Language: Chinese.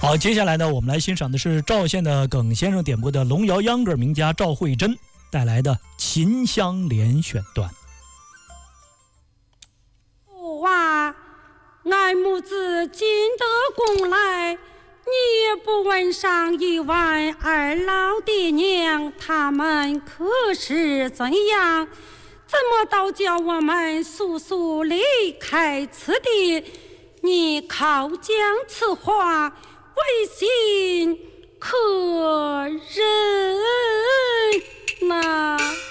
好，接下来呢，我们来欣赏的是赵县的耿先生点播的龙谣秧歌名家赵慧珍带来的《秦香莲》选段。 哇，俺母子进得宫来，你也不问上一问二老爹娘，他们可是怎样？怎么倒叫我们速速离开此地？你考将此话为心可忍呐？